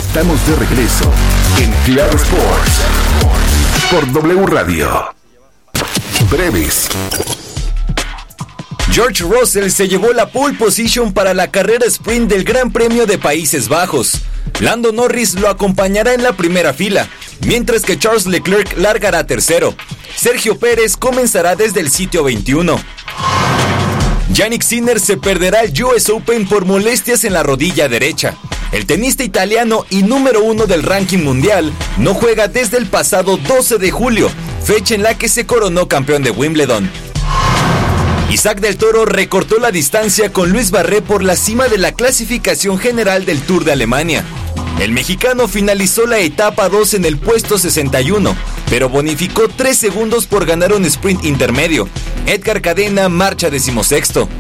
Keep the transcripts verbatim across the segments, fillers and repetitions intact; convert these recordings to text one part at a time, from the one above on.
Estamos de regreso en Claro Sports por W Radio. Breves. George Russell se llevó la pole position para la carrera sprint del Gran Premio de Países Bajos. Lando Norris lo acompañará en la primera fila, mientras que Charles Leclerc largará tercero. Sergio Pérez comenzará desde el sitio veintiuno. Jannik Sinner se perderá el U S Open por molestias en la rodilla derecha. El tenista italiano y número uno del ranking mundial no juega desde el pasado doce de julio, fecha en la que se coronó campeón de Wimbledon. Isaac del Toro recortó la distancia con Luis Barré por la cima de la clasificación general del Tour de Alemania. El mexicano finalizó la etapa dos en el puesto sesenta y uno, pero bonificó tres segundos por ganar un sprint intermedio. Edgar Cadena marcha decimosexto.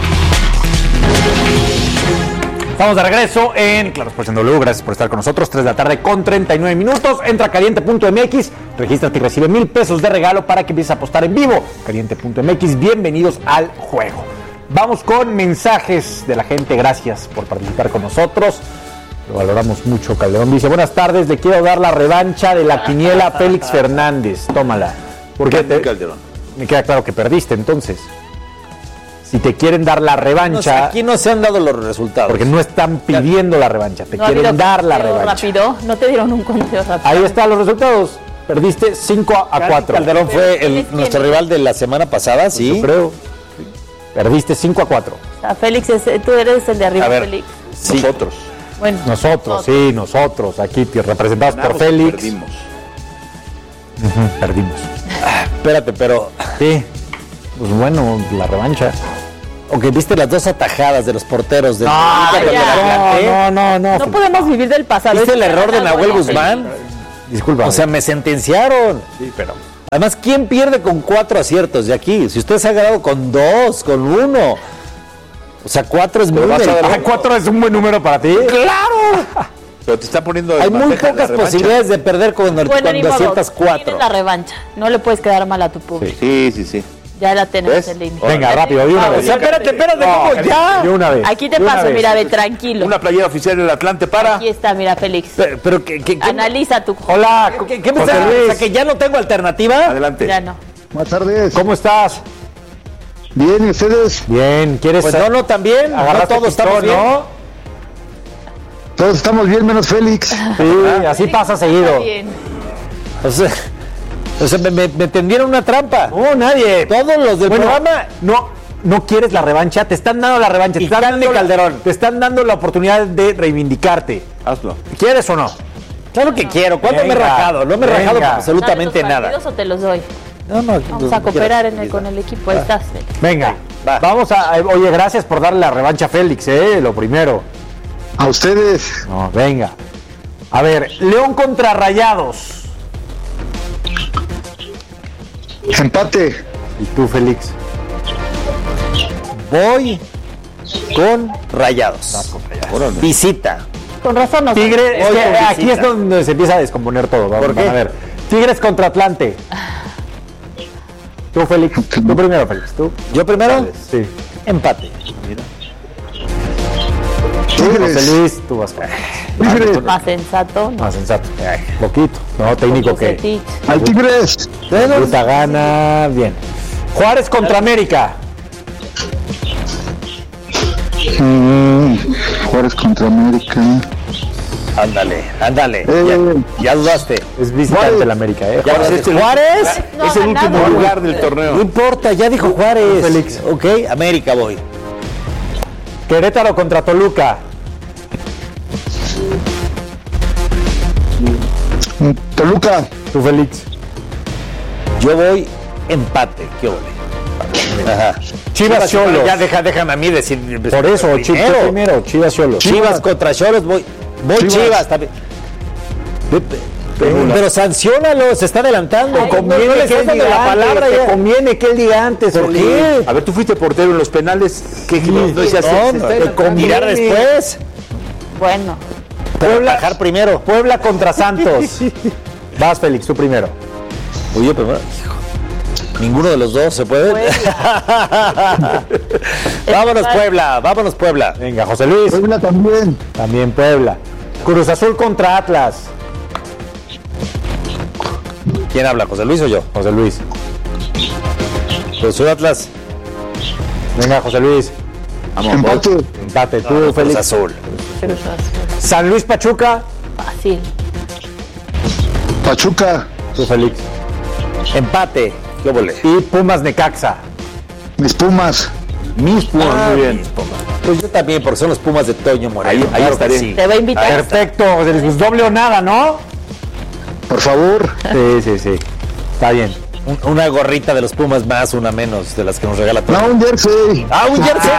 Estamos de regreso en Claro Sports en W. Gracias por estar con nosotros. tres de la tarde con treinta y nueve minutos. Entra a caliente punto m x, regístrate y recibe mil pesos de regalo para que empieces a apostar en vivo. caliente punto m x, bienvenidos al juego. Vamos con mensajes de la gente. Gracias por participar con nosotros. Lo valoramos mucho. Calderón dice: buenas tardes, le quiero dar la revancha de la quiniela a Félix Fernández. Tómala. Porque te, Calderón. Me queda claro que perdiste, entonces. Si te quieren dar la revancha... No sé, aquí no se han dado los resultados. Porque no están pidiendo la revancha, te no quieren dar la revancha. Rápido, no te dieron un conteo rápido. Ahí están los resultados. Perdiste cinco a cuatro. Calderón fue el, nuestro rival de la semana pasada, sí. Yo creo. Perdiste cinco a cuatro. O sea, Félix, es, tú eres el de arriba, ver, Félix. Sí. Nosotros. Bueno, nosotros, nosotros, sí, nosotros. Aquí representados Ganamos por Félix. Perdimos. Uh-huh, perdimos. Ah, espérate, pero... Sí. Pues bueno, la revancha. Ok, viste las dos atajadas de los porteros del... No, no, no, no. No podemos vivir del pasado. ¿Viste el error de Nahuel Guzmán? Disculpa. O sea, me sentenciaron. Sí, pero... Además, ¿quién pierde con cuatro aciertos de aquí? Si usted se ha ganado con dos, con uno. O sea, cuatro es muy bien. Ah, ¿cuatro es un buen número para ti? ¡Claro! Pero te está poniendo... Hay muy pocas posibilidades de perder con el, bueno, cuando aciertas cuatro. Tienes la revancha. No le puedes quedar mal a tu público. Sí, sí, sí. Ya la tenemos en línea. Venga, rápido, de una vez. Espérate, espérate, ¿cómo ya? De una vez. Aquí te paso, mira, ve, tranquilo. Una playera oficial del Atlante para... Aquí está, mira, Félix. Pero, pero ¿qué, qué, Analiza tu... Hola, ¿qué, qué me estás? O sea, que ya no tengo alternativa. Adelante. Ya no. Buenas tardes. ¿Cómo estás? Bien, ¿y ustedes? Bien, ¿quieres...? Pues no, no, también. No todos estamos bien, ¿no? Todos estamos bien, menos Félix. Sí, así pasa seguido. Bien. O sea... O sea, me, me, me tendieron una trampa. No, nadie. Todos los del bueno, programa. No, no quieres la revancha. Te están dando la revancha. Te están dando Calderón. La, te están dando la oportunidad de reivindicarte. Hazlo. ¿Quieres o no? Claro que no. quiero. ¿Cuándo Venga, me he rajado? No me he venga. rajado absolutamente nada. ¿O te los doy? No, no. Vamos no, a cooperar en el, quiero. con el equipo. Ahí estás. Venga. Va. Vamos a... Oye, gracias por darle la revancha a Félix, ¿eh? Lo primero. A ustedes. No, venga. A ver, León contra Rayados. Empate. ¿Y tú, Félix? Voy con Rayados. Con Rayados. Visita. Con razón no. Tigre, es Voy que con aquí visita. es donde se empieza a descomponer todo. Vamos, ¿Por qué? A ver. Tigres contra Atlante. Tú, Félix. Tú primero, Félix. ¿Tú? ¿Yo primero? Sí. Empate. Tigres. José Luis, tú vas con Tigres. Más sensato. No. Más sensato. Ay, poquito. No, técnico que... Bucetich. Al Tigres. Puta gana. Bien. Juárez contra América. Mm, Juárez contra América. Ándale, ándale. Eh, ya, ya dudaste. Es visitante Juárez. la América, ¿eh? Ya Juárez. dudaste. ¿Juárez? No es ha el último ganado. lugar del torneo. No importa, ya dijo Juárez. Félix. Ok, América voy. Querétaro contra Toluca. Toluca. Tú, Félix. Yo voy empate. ¿Qué ole? Ajá. Chivas Cholos. Ya deja, déjame a mí decir. Por eso, Chivas primero. primero. Chivas Cholos. Chivas contra Cholos, voy. Voy Chivas, Chivas. también. Pero, pero sanciónalo, se está adelantando. Ay, Conviene no le que estés él dando diga la palabra antes, ya. te conviene que él diga antes. ¿Por Félix. qué? A ver, tú fuiste portero en los penales. ¿Qué no, no decías? No, Se está no, adelantando. mirar después. Bueno. Puebla, Bajar primero. Puebla contra Santos. Vas, Félix, tú primero. Uy, yo primero. Hijo. Ninguno de los dos se puede. Vámonos, Puebla. Vámonos, Puebla. Venga, José Luis. Puebla también. También Puebla. Cruz Azul contra Atlas. ¿Quién habla, José Luis o yo? José Luis. Cruz Azul Atlas. Venga, José Luis. Vamos, Empate. Empate, tú, Cruz Félix. Azul. Cruz Azul. San Luis Pachuca. Fácil. Pachuca. Tú, Félix. Empate. ¿Qué volé? Y Pumas Necaxa. Mis Pumas. Mis Pumas. Ah, muy bien. mis Pumas. Pues yo también, porque son los Pumas de Toño Moreno. Ahí- ahí Claro que estaré. sí. Te va a invitar. Perfecto, José Luis. Pues doble o nada, ¿no? Por favor. Sí, sí, sí. Está bien. Un- una gorrita de los Pumas más, una menos, de las que nos regala Toño. No, un jersey. ¡Ah, un jersey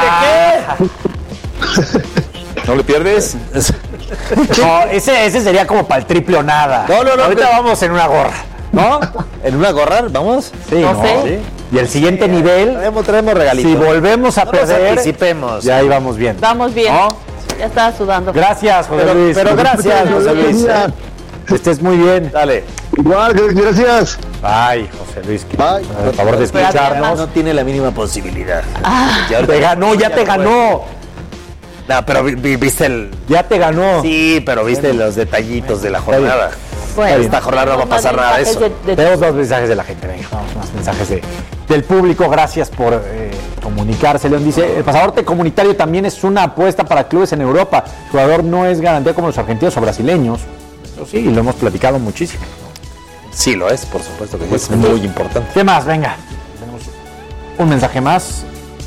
de qué! ¿No le pierdes? No, ese, ese sería como para el triple o nada. No, no, no, Ahorita pero- vamos en una gorra, ¿no? ¿En una gorra? ¿Vamos? Sí, No ¿no? sé. Y el siguiente nivel, Traemos, traemos regalitos. si volvemos a No nos perder, anticipemos. ya íbamos bien. Vamos bien. ¿No? Ya estaba sudando. Gracias, José Pero, Luis. pero gracias, José Luis. Mira, Que estés muy bien. Dale. Igual, gracias. Ay, José Luis, que- Bye. por favor de escucharnos. No tiene la mínima posibilidad. Ya te ganó, ya te ganó. No, pero vi- vi- viste el... Ya te ganó. Sí, pero viste los detallitos de la jornada. Bueno, Esta jornada no va a más pasar nada de eso. mensajes de- de- Tenemos más mensajes de la gente, venga, vamos, más mensajes de, del público. Gracias por eh, comunicarse. León dice, el pasaporte comunitario también es una apuesta para clubes en Europa. El jugador no es garantía como los argentinos o brasileños. Eso sí, lo hemos platicado muchísimo. Sí, lo es, por supuesto que sí. Es muy importante. ¿Qué más? Venga, tenemos un mensaje más.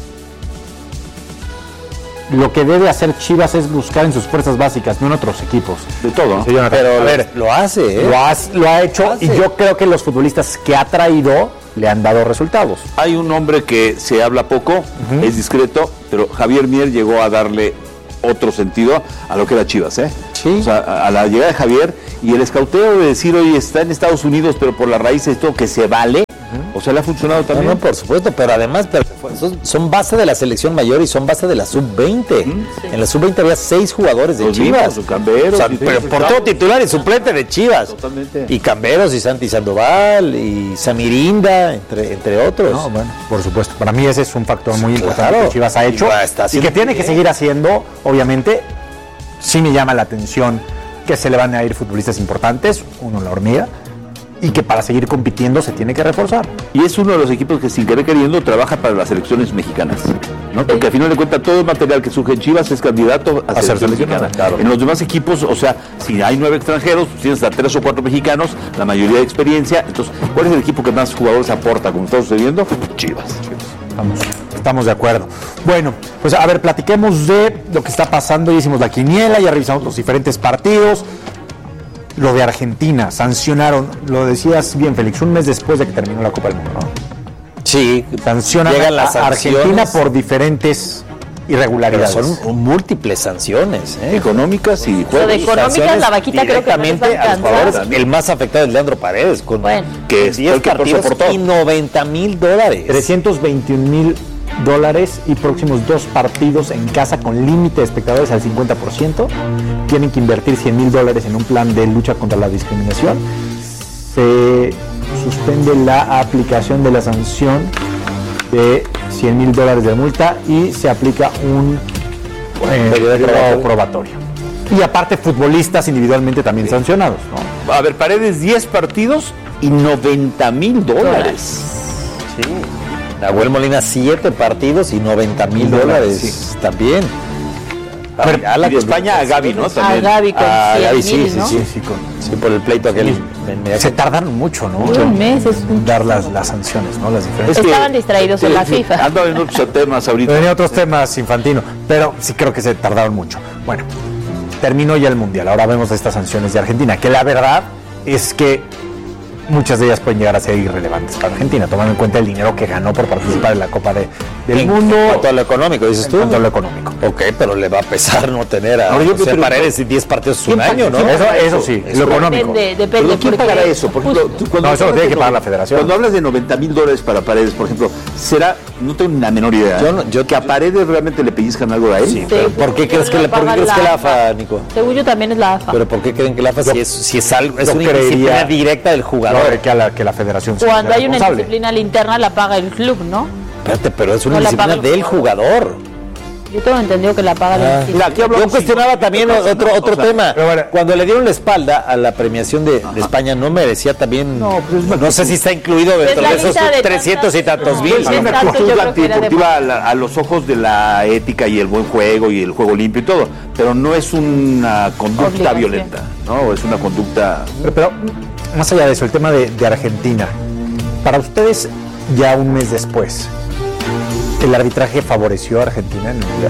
Lo que debe hacer Chivas es buscar en sus fuerzas básicas, no en otros equipos. De todo, ¿no? Sí, Jonathan. Pero a ver, lo hace, ¿eh? lo, has- lo ha hecho y yo creo que los futbolistas que ha traído le han dado resultados. Hay un hombre que se habla poco, es discreto, pero Javier Mier llegó a darle otro sentido a lo que era Chivas, ¿eh? Sí. O sea, a, a la llegada de Javier y el escauteo de decir, oye, está en Estados Unidos, pero por las raíces todo que se vale, o sea, le ha funcionado No, también. no, por supuesto, pero además pero son, son base de la selección mayor y son base de la sub veinte. En la sub veinte había seis jugadores de Los Chivas. mismos, Camberos, O sea, y- pero por todo titular y suplente de Chivas. Totalmente. Y Camberos y Santi Sandoval y Samirinda, entre, entre otros. No, bueno, por supuesto. Para mí ese es un factor muy importante Claro. que Chivas ha hecho Y va, está y haciendo que tiene que bien. seguir haciendo. Obviamente, sí me llama la atención que se le van a ir futbolistas importantes, uno la hormiga, y que para seguir compitiendo se tiene que reforzar. Y es uno de los equipos que sin querer queriendo trabaja para las selecciones mexicanas, ¿no? Porque al final de cuentas todo el material que surge en Chivas es candidato a, A ser selección seleccionado, mexicana. claro. En los demás equipos, o sea, si hay nueve extranjeros, pues tienes a tres o cuatro mexicanos, la mayoría de experiencia. Entonces, ¿cuál es el equipo que más jugadores aporta, como está sucediendo? Chivas. Estamos, estamos de acuerdo. Bueno, pues a ver, platiquemos de lo que está pasando. Ya hicimos la quiniela, ya revisamos los diferentes partidos. Lo de Argentina, sancionaron, lo decías bien, Félix, un mes después de que terminó la Copa del Mundo, ¿no? Sí, Sancionan llegan a las Argentina sanciones, por diferentes pero irregularidades. son múltiples sanciones, ¿eh? Económicas y Lo juegos. de económicas, Sanciones la vaquita creo que no les va a directamente a los alcanzar. jugadores. El más afectado es Leandro Paredes, con Bueno. Que es diez el que partidos soportó. y noventa mil dólares. trescientos veintiún mil dólares y próximos dos partidos en casa con límite de espectadores al cincuenta por ciento. Tienen que invertir cien mil dólares en un plan de lucha contra la discriminación. Se suspende la aplicación de la sanción de cien mil dólares de multa y se aplica un eh, Periodo periodo probatorio. probatorio. Y aparte futbolistas individualmente también sancionados, ¿no? A ver, Paredes, diez partidos y noventa mil dólares. Nahuel Molina, siete partidos y noventa mil dólares también. Pero- Ayala Y de con- España a Gaby, ¿no? A También. Gaby con Ah, Gaby, sí, cien mil, sí, ¿no? sí, Sí, con- Sí, por el pleito aquel. Sí. en medio- se tardan mucho, ¿no? Un mes es un... Dar las, las sanciones, ¿no? Las diferencias. Es que- Estaban distraídos en la Sí, FIFA. Ando en otros temas ahorita. Venía otros temas, Infantino, pero sí creo que se tardaron mucho. Bueno, terminó ya el Mundial, ahora vemos estas sanciones de Argentina, que la verdad es que muchas de ellas pueden llegar a ser irrelevantes para Argentina, tomando en cuenta el dinero que ganó por participar en la Copa de- del En Mundo. cuanto a lo económico, dices En tú. cuanto a lo económico. Ok, pero le va a pesar no tener a Ahora, yo José me pregunto- Paredes y diez partidos un ¿Quién año, ¿no? paga? Eso, eso sí, lo económico. Depende, depende. Pero ¿quién porque- pagará eso? Por ejemplo, tú cuando No, eso lo hablas tiene de que pagar la noven- federación. Cuando hablas de noventa mil dólares para Paredes, por ejemplo, ¿será, no tengo ni la menor idea, Yo no- yo- que a Paredes realmente le pellizcan algo a él? Sí, pero ¿por qué crees que, lo le, ¿por qué paga crees que la la AFA, Nico? Según yo también es la AFA. ¿Pero por qué creen que la AFA si es, si es algo, es yo una creería- indisciplina directa del No, jugador? que, a la, que la federación sea Cuando hay una responsable. disciplina interna la paga el club, ¿no? Espérate, pero es una No la disciplina paga el del jugador. Yo tengo entendido que la paga Ah, el Mira, aquí hablamos Yo cuestionaba también otro otro o sea, tema. pero bueno. Cuando le dieron la espalda a la premiación de, de España, no merecía también. No, pues sé si está incluido Es dentro la de esos lista de trescientos y tantas- tantos no, mil. es Es una Exacto, actitud yo creo que era de antideportiva a, la- a los ojos de la ética y el buen juego y el juego limpio y todo, pero no es una conducta Obligación. violenta, ¿no? Es una conducta. Pero, pero, más allá de eso, el tema de, de Argentina. Para ustedes, ya un mes después, ¿el arbitraje favoreció a Argentina en el Mundial?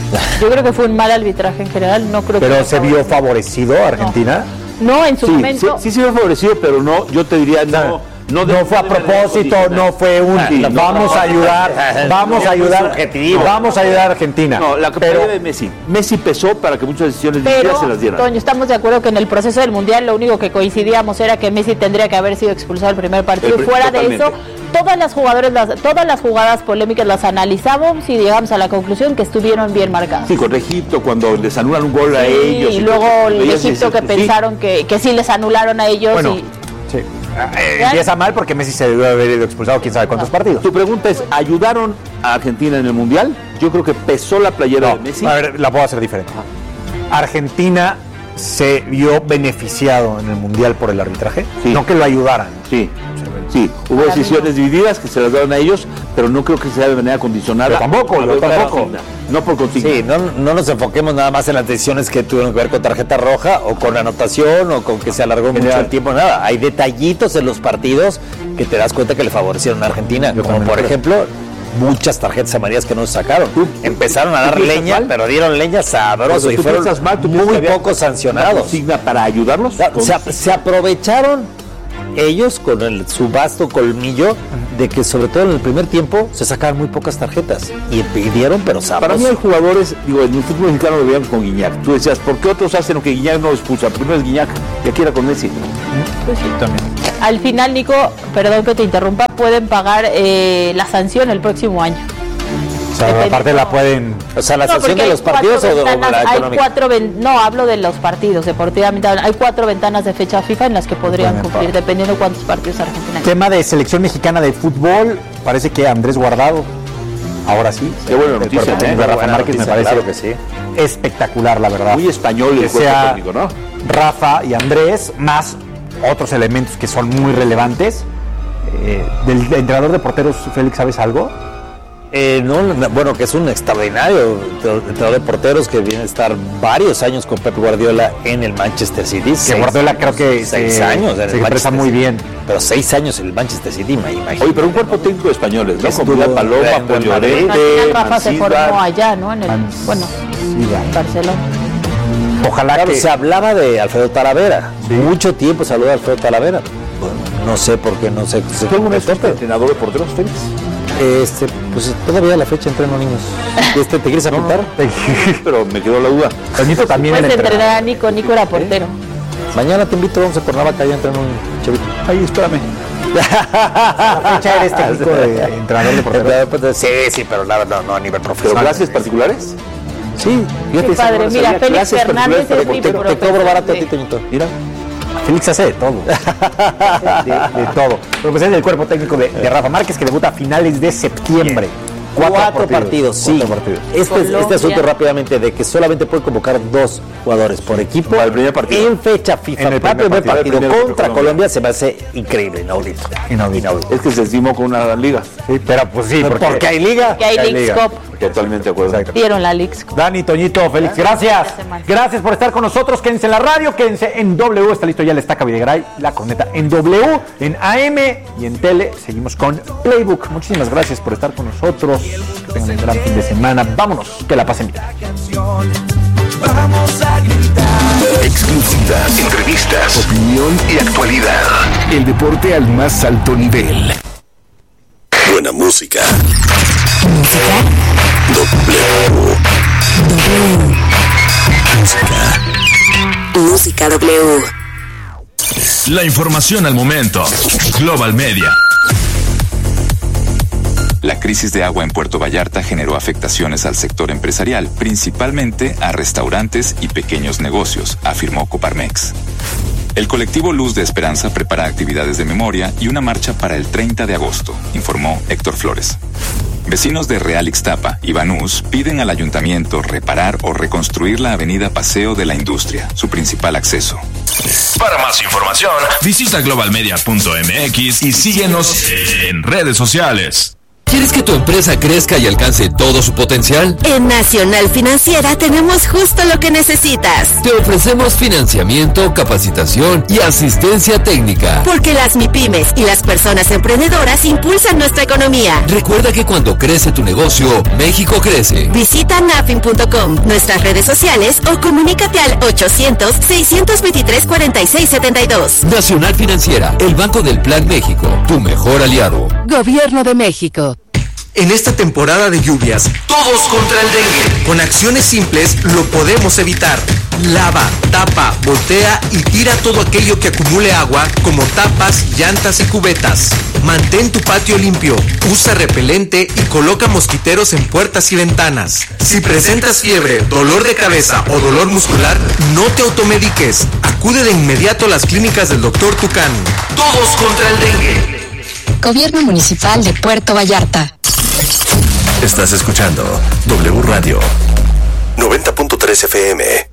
Yo creo que fue un mal arbitraje en general, no creo que... ¿Pero se vio favorecido a Argentina? No, en su Sí, sí, momento... sí se ve favorecido, pero no, yo te diría, no. No, de- fue a debe de propósito, condicionar. no fue un Sí, no, vamos no, a ayudar, vamos a muy ayudar, subjetivo. vamos a ayudar a Argentina. No, la capacidad pero de Messi. Messi pesó para que muchas decisiones Pero, difíciles se las dieran. Toño, estamos de acuerdo que en el proceso del Mundial lo único que coincidíamos era que Messi tendría que haber sido expulsado el primer partido. El Y pri- fuera de totalmente. eso, todas las jugadores, las, todas las jugadas polémicas las analizamos y llegamos a la conclusión que estuvieron bien marcadas. Sí, con Egipto, cuando les anulan un gol a Sí, ellos. y luego todo, el veías y Egipto que decías, sí, pensaron que, que sí les anularon a ellos. bueno, y, sí. Eh, empieza mal porque Messi se debió haber ido expulsado quién sabe cuántos partidos. Tu pregunta es, ¿ayudaron a Argentina en el Mundial? Yo creo que pesó la playera No, de Messi. a ver, la puedo hacer diferente. Argentina se vio beneficiado en el Mundial por el arbitraje, Sí. no que lo ayudaran. Sí, sí. Hubo Para mí decisiones divididas que se las daron a ellos, pero no creo que sea de manera condicionada. Yo tampoco, A yo ver, tampoco. consigna, No por consigna. Sí, no, no nos enfoquemos nada más en las decisiones que tuvieron que ver con tarjeta roja o con anotación o con que se alargó mucho General. el tiempo, nada. Hay detallitos en los partidos que te das cuenta que le favorecieron a Argentina, Yo como también por creo. ejemplo muchas tarjetas amarillas que no se sacaron. Empezaron a tú dar piensas leña, mal? pero dieron leña sabroso Cuando y tú fueron piensas mal, tú piensas muy que había pocos una sancionados. consigna para ayudarlos. O sea, Con- se, ap- se aprovecharon ellos con el, su vasto colmillo de que sobre todo en el primer tiempo se sacaban muy pocas tarjetas y pidieron pero Para mí sabroso. hay jugadores, digo, en el fútbol mexicano lo veíamos con Guiñac. Tú decías, ¿por qué otros hacen lo que Guiñac no expulsa? Primero es Guiñac y aquí era con Messi. pues sí. Al final, Nico, perdón que te interrumpa, pueden pagar eh, la sanción el próximo año. O sea, Dependiendo- aparte la pueden... O sea, la No, sanción porque de hay los partidos o cuatro de ventanas, la hay económica. cuatro ven- no, hablo de los partidos, deportivamente hablan. Hay cuatro ventanas de fecha FIFA en las que podrían Pueden cumplir, pagar. dependiendo de cuántos partidos Argentina. Tema de selección mexicana de fútbol, parece que Andrés Guardado, ahora sí. Qué buena el noticia, cuerpo ¿eh? técnico de Rafa Buena Márquez me noticia, parece claro que sí. espectacular, la verdad. Muy español el Que cuerpo sea técnico, ¿no? Rafa y Andrés, más otros elementos que son muy relevantes. Eh, del entrenador de porteros, Félix, ¿sabes algo? Eh, no, no, bueno, que es un extraordinario entrenador de porteros que viene a estar varios años con Pep Guardiola en el Manchester City. Que Seis Guardiola años, creo que seis se- años en se el expresa Manchester muy City. bien. Pero seis años en el Manchester City, me imagino. Oye, pero un cuerpo técnico de españoles, ¿no? Con Estuvo Pilar Paloma, en Paul Real Madrid. Al Llorente, final Rafa se Mancilla. formó allá, ¿no? En el, Man- bueno, Sí, ya. en Barcelona. Ojalá Claro, que... se hablaba de Alfredo Talavera. Mucho tiempo se habló de Alfredo Talavera. Bueno, no sé por qué no sé. se ¿Tú alguna vez concretó, fuiste entrenador de porteros, Félix? pero, este, pues todavía a la fecha entreno niños. Este, ¿te quieres apuntar? Pero me quedó la duda. Toñito también Puedes el entrenador. entrenar a Nico, Nico era portero. Mañana te invito, vamos a Cuernavaca, ya entreno un chavito. Ay, espérame. La fecha eres técnico de entrenador de porteros. Sí, sí, pero la verdad no a nivel ¿Pero profesional. clases particulares? Sí, Qué fíjate, padre, esa mira, no Félix clases Fernández particulares es mi para portero. Te profesor cobro barato a de- ti, Toñito. Mira. Félix hace de todo. de, de todo. Pero pues es el cuerpo técnico de, de Rafa Márquez que debuta a finales de septiembre. Cuatro, partidos, sí. Cuatro partidos. Este, este Colombia. asunto rápidamente de que solamente puede convocar dos jugadores por equipo Para el primer partido. en fecha FIFA. En el para primer primer partido. partido, El primer contra contra Colombia se me hace increíble, inaudito. Inaudito. Es que se estimó con una liga. Sí, pero pues sí, porque, Porque hay liga. Que hay Hay Leagues liga. Cup. Totalmente de acuerdo. Exacto. Dieron la Leagues Cup. Dani, Toñito, Félix, gracias. Esta semana. Gracias por estar con nosotros. Quédense en la radio, quédense en W. Está listo ya el Estaca Videgaray, la corneta en W, en A M y en Tele. Seguimos con Playbook. Muchísimas gracias por estar con nosotros. Que tengan un gran fin de semana. Vámonos, que la pasen bien. Exclusivas, entrevistas, opinión y actualidad. El deporte al más alto nivel. Buena música. W. Música. Música W. La información al momento. Global Media. La crisis de agua en Puerto Vallarta generó afectaciones al sector empresarial, principalmente a restaurantes y pequeños negocios, afirmó Coparmex. El colectivo Luz de Esperanza prepara actividades de memoria y una marcha para el treinta de agosto, informó Héctor Flores. Vecinos de Real Ixtapa y Banús piden al ayuntamiento reparar o reconstruir la avenida Paseo de la Industria, su principal acceso. Para más información, visita global media punto m x y síguenos en redes sociales. ¿Quieres que tu empresa crezca y alcance todo su potencial? En Nacional Financiera tenemos justo lo que necesitas. Te ofrecemos financiamiento, capacitación y asistencia técnica. Porque las MIPYMES y las personas emprendedoras impulsan nuestra economía. Recuerda que cuando crece tu negocio, México crece. Visita nafin punto com, nuestras redes sociales o comunícate al ochocientos, seiscientos veintitrés, cuarenta y seis setenta y dos. Nacional Financiera, el Banco del Plan México, tu mejor aliado. Gobierno de México. En esta temporada de lluvias, todos contra el dengue. Con acciones simples lo podemos evitar. Lava, tapa, voltea y tira todo aquello que acumule agua, como tapas, llantas y cubetas. Mantén tu patio limpio, usa repelente y coloca mosquiteros en puertas y ventanas. Si presentas fiebre, dolor de cabeza o dolor muscular, no te automediques. Acude de inmediato a las clínicas del doctor Tucán. Todos contra el dengue. Gobierno Municipal de Puerto Vallarta. Estás escuchando W Radio noventa punto tres F M.